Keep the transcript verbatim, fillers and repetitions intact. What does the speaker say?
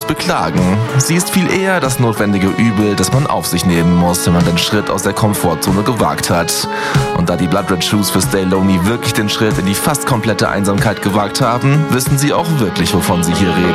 beklagen. Sie ist viel eher das notwendige Übel, das man auf sich nehmen muss, wenn man den Schritt aus der Komfortzone gewagt hat. Und da die Blood Red Shoes für Stay Lonely wirklich den Schritt in die fast komplette Einsamkeit gewagt haben, wissen sie auch wirklich, wovon sie hier reden.